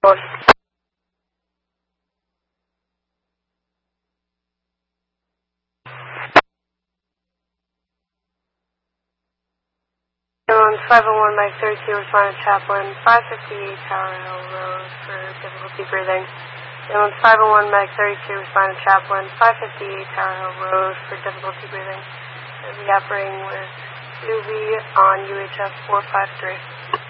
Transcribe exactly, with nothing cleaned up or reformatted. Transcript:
Ambulance five oh one, Mike thirty-two, respond to Chaplain, five fifty-eight Tower Hill Road for difficulty breathing. Ambulance five oh one, Mike thirty-two, respond to Chaplain, five fifty-eight Tower Hill Road for difficulty breathing. We'll be operating with U V on U H F four five three.